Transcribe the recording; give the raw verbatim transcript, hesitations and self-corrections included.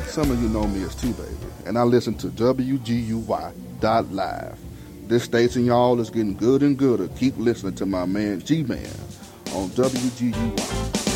Some of you know me as Two Baby, and I listen to W G U Y dot live. This station, y'all, is getting good and gooder. Keep listening to my man G-Man on W G U Y.